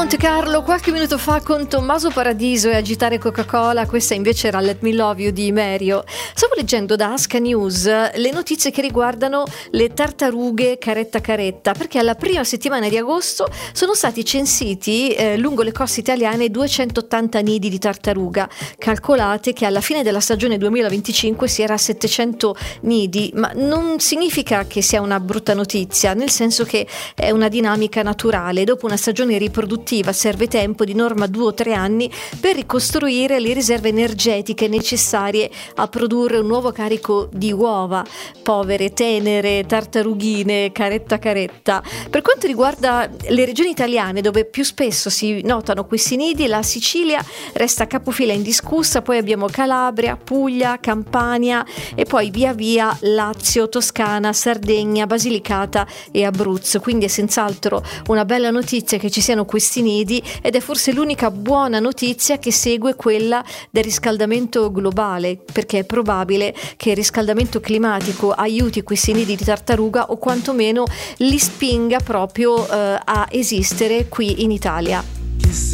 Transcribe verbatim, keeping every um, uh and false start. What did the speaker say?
Monte Carlo qualche minuto fa con Tommaso Paradiso e Agitare Coca-Cola. Questa invece era Let Me Love You di Merio. Stavo leggendo da Asca News le notizie che riguardano le tartarughe caretta caretta, perché alla prima settimana di agosto sono stati censiti eh, lungo le coste italiane duecentottanta nidi di tartaruga. Calcolate che alla fine della stagione duemilaventicinque si era a settecento nidi, ma non significa che sia una brutta notizia, nel senso che è una dinamica naturale. Dopo una stagione riproduttiva serve tempo, di norma due o tre anni, per ricostruire le riserve energetiche necessarie a produrre un nuovo carico di uova. Povere, tenere tartarughine caretta caretta. Per quanto riguarda le regioni italiane dove più spesso si notano questi nidi, la Sicilia resta capofila indiscussa, poi abbiamo Calabria, Puglia, Campania e poi via via Lazio, Toscana, Sardegna, Basilicata e Abruzzo. Quindi è senz'altro una bella notizia che ci siano questi nidi, ed è forse l'unica buona notizia che segue quella del riscaldamento globale, perché è probabile che il riscaldamento climatico aiuti questi nidi di tartaruga o quantomeno li spinga proprio eh, a esistere qui in Italia.